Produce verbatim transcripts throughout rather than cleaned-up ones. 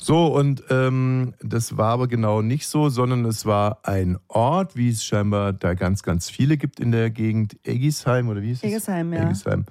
So, und ähm, das war aber genau nicht so, sondern es war ein Ort, wie es scheinbar da ganz, ganz viele gibt in der Gegend. Eggisheim, oder wie ist es? Eggisheim, ja. Eggisheim.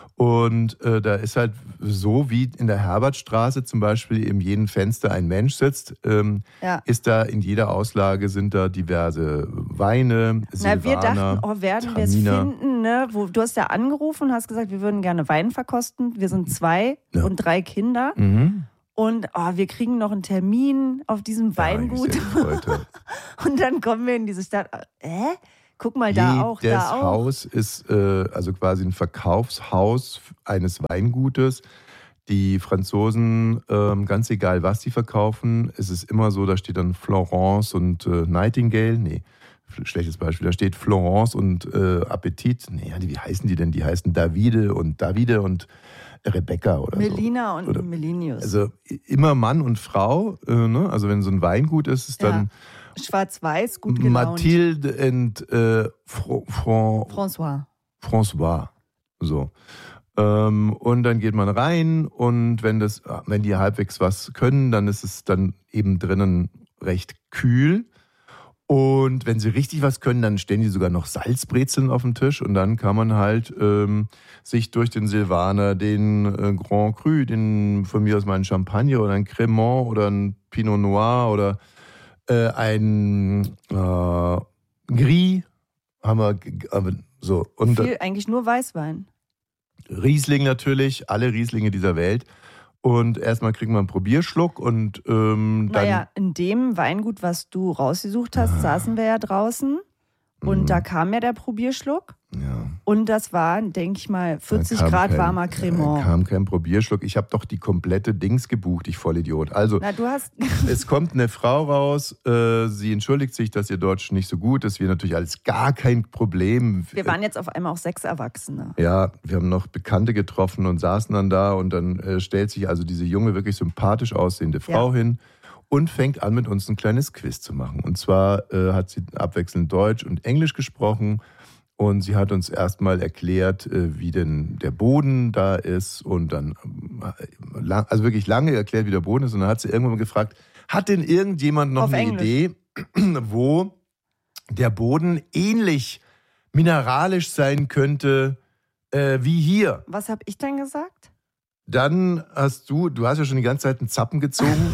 Und äh, da ist halt so, wie in der Herbertstraße zum Beispiel in jedem Fenster ein Mensch sitzt, ähm, ja. ist da in jeder Auslage sind da diverse Weine, Silvaner, Na, wir dachten, oh, werden wir es finden, ne? Wo, du hast ja angerufen und hast gesagt, wir würden gerne Wein verkosten. Wir sind zwei ja. und drei Kinder. Mhm. Und oh, wir kriegen noch einen Termin auf diesem Weingut. Ja, und dann kommen wir in diese Stadt. Hä? Guck mal, da Jedes auch, da auch. Das Haus ist äh, also quasi ein Verkaufshaus eines Weingutes. Die Franzosen, ähm, ganz egal was sie verkaufen, es ist immer so, da steht dann Florence und äh, Nightingale. Nee, schlechtes Beispiel. Da steht Florence und äh, Appetit. Nee, wie heißen die denn? Die heißen Davide und Davide und Rebecca oder Melina so. und oder, Melinius. Also immer Mann und Frau. Äh, ne? Also wenn so ein Weingut ist, ist dann... Ja. Schwarz-Weiß, gut gelaunt. Mathilde und äh, Fr Fr François. François. So. Ähm, und dann geht man rein und wenn das, wenn die halbwegs was können, dann ist es dann eben drinnen recht kühl. Und wenn sie richtig was können, dann stellen die sogar noch Salzbrezeln auf den Tisch und dann kann man halt ähm, sich durch den Silvaner, den äh, Grand Cru, den von mir aus mal einen Champagner oder ein Cremant oder ein Pinot Noir oder Äh, ein äh, Gris haben wir äh, so. Und Viel, eigentlich nur Weißwein. Riesling natürlich, alle Rieslinge dieser Welt. Und erstmal kriegen wir einen Probierschluck und ähm, dann... Naja, in dem Weingut, was du rausgesucht hast, ah. saßen wir ja draußen und mhm. da kam ja der Probierschluck. Ja. Und das war, denke ich mal, vierzig Grad kein, warmer Cremant. Da kam kein Probierschluck. Ich habe doch die komplette Dings gebucht, ich Vollidiot. Also, Na, du hast es kommt eine Frau raus, äh, sie entschuldigt sich, dass ihr Deutsch nicht so gut ist. Wir natürlich alles gar kein Problem. Wir waren jetzt auf einmal auch sechs Erwachsene. Ja, wir haben noch Bekannte getroffen und saßen dann da und dann äh, stellt sich also diese junge, wirklich sympathisch aussehende Frau ja. hin und fängt an, mit uns ein kleines Quiz zu machen. Und zwar äh, hat sie abwechselnd Deutsch und Englisch gesprochen. Und sie hat uns erstmal erklärt, wie denn der Boden da ist und dann, also wirklich lange erklärt, wie der Boden ist. Und dann hat sie irgendwann mal gefragt, hat denn irgendjemand noch Auf eine Englisch. Idee, wo der Boden ähnlich mineralisch sein könnte äh, wie hier? Was habe ich denn gesagt? Dann hast du, du hast ja schon die ganze Zeit einen Zappen gezogen.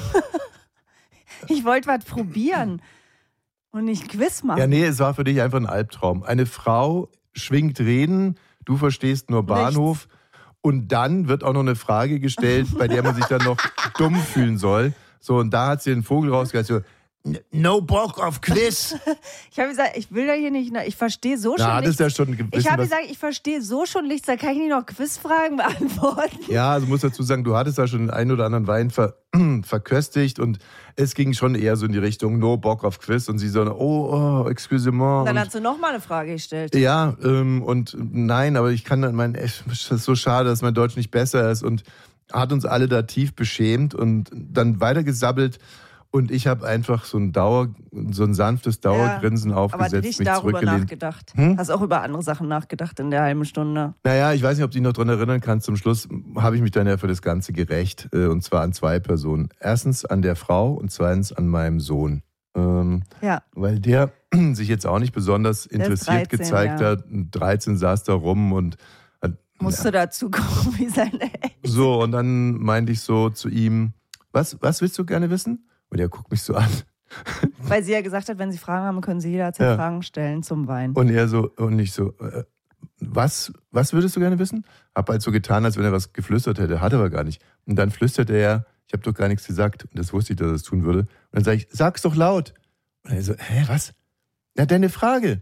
Ich wollte was probieren. Und nicht Quiz machen. Ja, nee, es war für dich einfach ein Albtraum. Eine Frau schwingt Reden, du verstehst nur Bahnhof. Nichts. Und dann wird auch noch eine Frage gestellt, bei der man sich dann noch dumm fühlen soll. So, und da hat sie den Vogel rausgehört, so, no Bock auf Quiz. Ich habe gesagt, ich will da hier nicht, ich verstehe so schon Na, nichts. Ja schon ich habe gesagt, ich verstehe so schon nichts, da kann ich nicht noch Quizfragen beantworten. Ja, also muss dazu sagen, du hattest da schon den einen oder anderen Wein ver verköstigt und es ging schon eher so in die Richtung, no Bock auf Quiz. Und sie so, oh, oh excusez-moi. Dann hat sie nochmal eine Frage gestellt. Ja, ähm, und nein, aber ich kann dann, mein, es ist so schade, dass mein Deutsch nicht besser ist und hat uns alle da tief beschämt und dann weitergesabbelt. Und ich habe einfach so ein Dauer, so ein sanftes Dauergrinsen ja, aufgesetzt, aber nicht mich darüber zurückgelehnt. nachgedacht. Hm? Hast auch über andere Sachen nachgedacht in der halben Stunde. Naja, ich weiß nicht, ob du dich noch daran erinnern kannst. Zum Schluss habe ich mich dann ja für das Ganze gerecht. Und zwar an zwei Personen. Erstens an der Frau und zweitens an meinem Sohn. Ähm, ja. Weil der sich jetzt auch nicht besonders interessiert dreizehn, gezeigt ja. hat. dreizehn saß da rum und hat, musste ja. dazu kommen, wie seine Ex. So, und dann meinte ich so zu ihm, was, was willst du gerne wissen? Und er guckt mich so an. Weil sie ja gesagt hat, wenn sie Fragen haben, können sie jederzeit ja. Fragen stellen zum Wein. Und er so, und ich so, äh, was, was würdest du gerne wissen? Hab halt so getan, als wenn er was geflüstert hätte, hat aber gar nicht. Und dann flüstert er, ich habe doch gar nichts gesagt. Und das wusste ich, dass er das tun würde. Und dann sage ich, sag's doch laut. Und er so, hä, was? Na, deine Frage.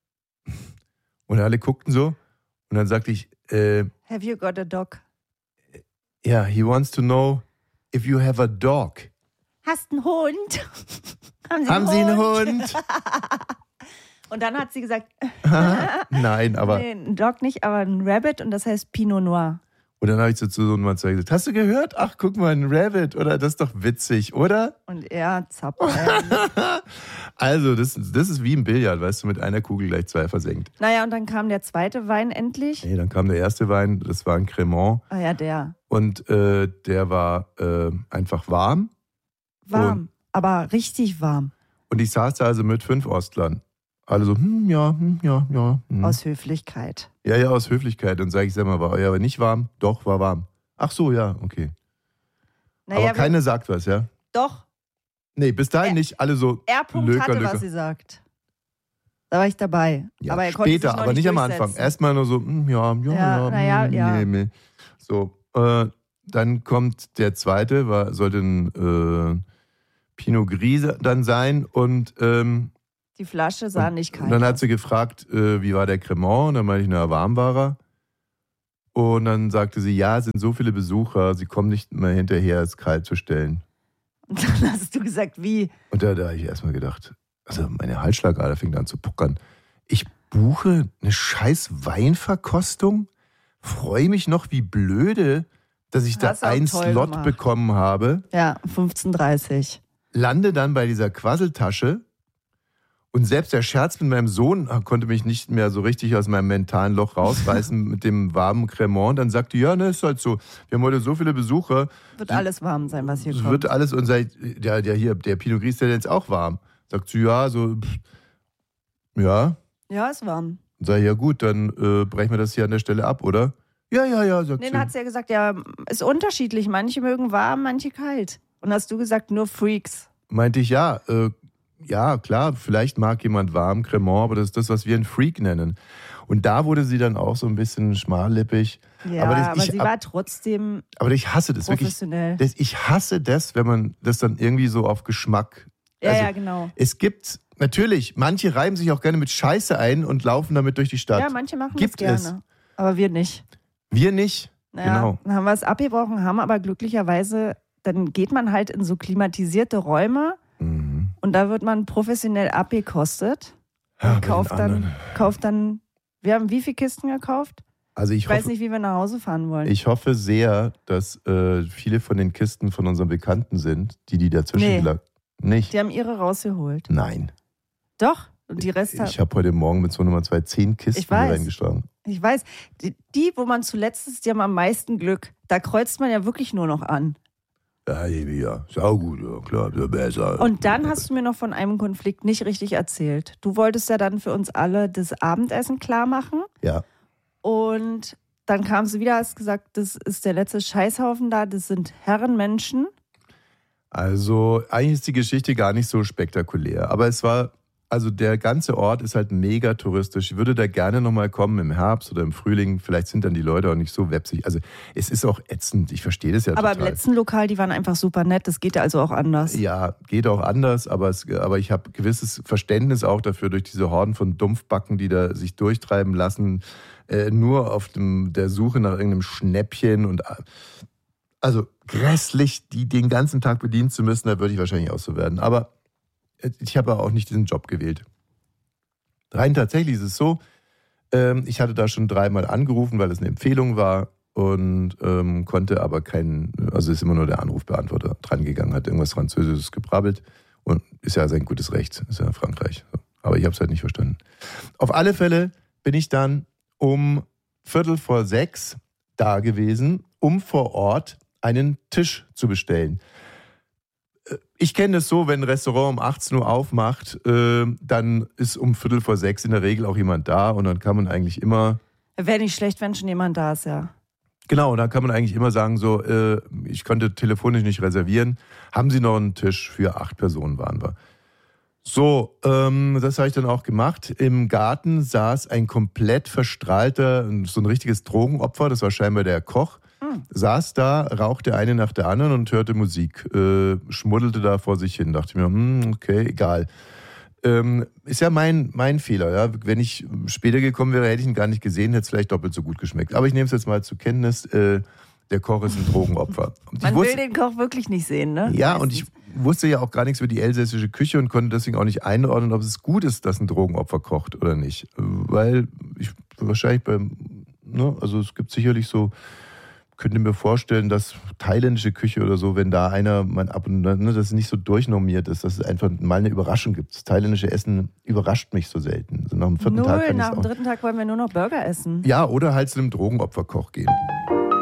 Und alle guckten so. Und dann sagte ich, äh, have you got a dog? Ja, yeah, he wants to know if you have a dog. Hast einen Hund? Haben Sie Haben einen Sie einen Hund? Hund? Und dann hat sie gesagt, nein, aber... Nee, ein Dog nicht, aber ein Rabbit und das heißt Pinot Noir. Und dann habe ich zu so einem zwei gesagt, hast du gehört? Ach, guck mal, ein Rabbit, oder? Das ist doch witzig, oder? Und er zappt. Also, das, das ist wie im Billard, weißt du, mit einer Kugel gleich zwei versenkt. Naja, und dann kam der zweite Wein endlich. Nee, dann kam der erste Wein, das war ein Cremant. Ah ja, der. Und äh, der war äh, einfach warm. warm, und, aber richtig warm. Und ich saß da also mit fünf Ostlern. Alle so, hm, ja, hm, ja, ja. Hm. Aus Höflichkeit. Ja, ja, aus Höflichkeit. Und sage ich, sag mal, war euer aber nicht warm? Doch, war warm. Ach so, ja, okay. Naja, aber keiner sagt was, ja? Doch. Nee, bis dahin er, nicht. Alle so, Er Punkt Löker, hatte, Löker. was sie sagt. Da war ich dabei. Ja, aber er später, konnte sich noch aber nicht, nicht am Anfang. Erstmal nur so, hm, ja, ja, Ja, ja, na ja, hm, ja. nee, nee. So, äh, dann kommt der zweite, war, sollte ein äh, Pinot Gris dann sein und ähm, die Flasche sah und, nicht kalt und dann hat aus. sie gefragt, äh, wie war der Cremant? Und dann meinte ich, na, warm war er. Und dann sagte sie, ja, es sind so viele Besucher, sie kommen nicht mehr hinterher, es kalt zu stellen. Und dann hast du gesagt, wie? Und da, da habe ich erstmal gedacht, also meine Halsschlagader fing an zu puckern. Ich buche eine scheiß Weinverkostung, freue mich noch wie blöde, dass ich Hast da auch einen toll Slot gemacht. bekommen habe. Ja, fünfzehn Uhr dreißig. Lande dann bei dieser Quasseltasche und selbst der Scherz mit meinem Sohn konnte mich nicht mehr so richtig aus meinem mentalen Loch rausreißen mit dem warmen Cremant. Dann sagte, ja, ne, ist halt so. Wir haben heute so viele Besucher. Wird alles warm sein, was hier Es kommt. wird alles, und seit, der, der hier, der Pinot Gris, der ist jetzt auch warm. Sagt sie, ja, so, pff, ja. Ja, ist warm. Sag ich, ja gut, dann äh, brechen wir das hier an der Stelle ab, oder? Ja, ja, ja, sagt Nee, sie. dann hat sie ja gesagt, ja, ist unterschiedlich. Manche mögen warm, manche kalt. Und hast du gesagt, nur Freaks. Meinte ich, ja, äh, ja, klar, vielleicht mag jemand warm Cremant, aber das ist das, was wir einen Freak nennen. Und da wurde sie dann auch so ein bisschen schmallippig. Ja, aber, das, aber ich, sie war trotzdem aber ich hasse das wirklich. professionell. Das, ich hasse das, wenn man das dann irgendwie so auf Geschmack. Ja, also, ja, genau. Es gibt, natürlich, manche reiben sich auch gerne mit Scheiße ein und laufen damit durch die Stadt. Ja, manche machen Gibt das es. gerne. Aber wir nicht. Wir nicht. Naja, Genau. dann haben wir es abgebrochen, haben aber glücklicherweise, dann geht man halt in so klimatisierte Räume Mhm. und da wird man professionell abgekostet Ja, und bei kauft den dann, anderen. kauft dann, wir haben wie viele Kisten gekauft? Also ich, Ich weiß hoffe, nicht, wie wir nach Hause fahren wollen. ich hoffe sehr, dass äh, viele von den Kisten von unseren Bekannten sind, die die dazwischen Nee. lag. Nicht? Die haben ihre rausgeholt. Nein. Doch, und die Rest hat, Ich habe heute Morgen mit so Nummer zwei zehn Kisten Ich weiß. hier reingeschlagen. ich weiß, die, die, wo man zuletzt ist, die haben am meisten Glück. Da kreuzt man ja wirklich nur noch an. Ja, ja, sau gut, ja, klar, ja, besser. Und dann hast du mir noch von einem Konflikt nicht richtig erzählt. Du wolltest ja dann für uns alle das Abendessen klar machen. Ja, Und dann kamst du wieder, hast gesagt, das ist der letzte Scheißhaufen da, das sind Herrenmenschen. also eigentlich ist die Geschichte gar nicht so spektakulär. Aber es war, also der ganze Ort ist halt mega touristisch. Ich würde da gerne nochmal kommen im Herbst oder im Frühling. Vielleicht sind dann die Leute auch nicht so websig. Also es ist auch ätzend, ich verstehe das ja Aber total. im letzten Lokal, die waren einfach super nett, das geht ja also auch anders. Ja, geht auch anders, aber, es, aber ich habe gewisses Verständnis auch dafür, durch diese Horden von Dumpfbacken, die da sich durchtreiben lassen, äh, nur auf dem, der Suche nach irgendeinem Schnäppchen und äh, also grässlich, die den ganzen Tag bedienen zu müssen, da würde ich wahrscheinlich auch so werden. Aber ich habe auch nicht diesen Job gewählt. Rein tatsächlich ist es so, ähm, ich hatte da schon dreimal angerufen, weil es eine Empfehlung war und ähm, konnte aber keinen, also ist immer nur der Anrufbeantworter dran gegangen, hat irgendwas Französisches gebrabbelt und ist ja sein gutes Recht, ist ja Frankreich. Aber ich habe es halt nicht verstanden. Auf alle Fälle bin ich dann um Viertel vor sechs da gewesen, um vor Ort einen Tisch zu bestellen. Ich kenne es so, wenn ein Restaurant um achtzehn Uhr aufmacht, äh, dann ist um Viertel vor sechs in der Regel auch jemand da und dann kann man eigentlich immer... Wäre nicht schlecht, wenn schon jemand da ist, ja. Genau, dann kann man eigentlich immer sagen, so, äh, ich konnte telefonisch nicht reservieren. Haben Sie noch einen Tisch für acht Personen, waren wir. So, ähm, das habe ich dann auch gemacht. Im Garten saß ein komplett verstrahlter, so ein richtiges Drogenopfer, das war scheinbar der Koch. Hm. Saß da, rauchte eine nach der anderen und hörte Musik. Äh, schmuddelte da vor sich hin. Dachte mir, hm, okay, egal. Ähm, ist ja mein, mein Fehler. Ja? Wenn ich später gekommen wäre, hätte ich ihn gar nicht gesehen, hätte es vielleicht doppelt so gut geschmeckt. Aber ich nehme es jetzt mal zur Kenntnis, äh, der Koch ist ein Drogenopfer. Und Man ich wusste, will den Koch wirklich nicht sehen, ne? ja, und ich wusste ja auch gar nichts über die elsässische Küche und konnte deswegen auch nicht einordnen, ob es gut ist, dass ein Drogenopfer kocht oder nicht. Weil ich wahrscheinlich beim, ne, also es gibt sicherlich so, könnte mir vorstellen, dass thailändische Küche oder so, wenn da einer man ab und ne, das nicht so durchnormiert ist, dass es einfach mal eine Überraschung gibt. Das thailändische Essen überrascht mich so selten. Also nach dem vierten Null, Tag kann nach ich's dem auch. dritten Tag wollen wir nur noch Burger essen. Ja, oder halt zu einem Drogenopferkoch gehen.